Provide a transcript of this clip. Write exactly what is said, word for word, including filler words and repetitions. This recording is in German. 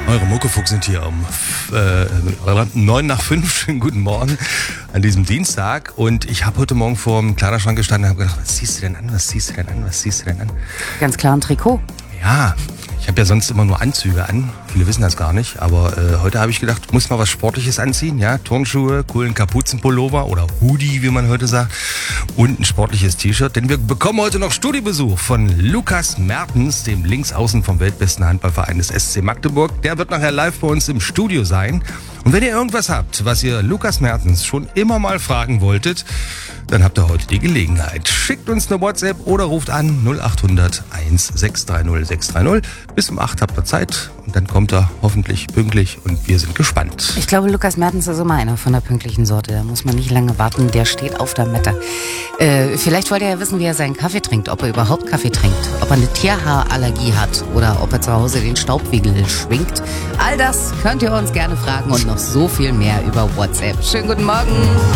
Eure Muckefuchs sind hier um äh, neun nach fünf. Schönen guten Morgen an diesem Dienstag. Und ich habe heute Morgen vor dem Kleiderschrank gestanden und habe gedacht, was ziehst du denn an, was ziehst du denn an, was ziehst du denn an? Ganz klar ein Trikot. Ja, ich habe ja sonst immer nur Anzüge an. Viele wissen das gar nicht. Aber äh, heute habe ich gedacht, muss mal was Sportliches anziehen. Ja, Turnschuhe, coolen Kapuzenpullover oder Hoodie, wie man heute sagt. Und ein sportliches T-Shirt. Denn wir bekommen heute noch Studiobesuch von Lukas Mertens, dem Linksaußen vom weltbesten Handballverein des S C Magdeburg. Der wird nachher live bei uns im Studio sein. Und wenn ihr irgendwas habt, was ihr Lukas Mertens schon immer mal fragen wolltet, dann habt ihr heute die Gelegenheit. Schickt uns eine WhatsApp oder ruft an null acht hundert eins sechs drei null sechs drei null. Bis um acht habt ihr Zeit und dann kommt er hoffentlich pünktlich und wir sind gespannt. Ich glaube, Lukas Mertens ist immer einer von der pünktlichen Sorte. Da muss man nicht lange warten, der steht auf der Matte. Äh, vielleicht wollt ihr ja wissen, wie er seinen Kaffee trinkt, ob er überhaupt Kaffee trinkt, ob er eine Tierhaarallergie hat oder ob er zu Hause den Staubwedel schwingt. All das könnt ihr uns gerne fragen und noch so viel mehr über WhatsApp. Schönen guten Morgen.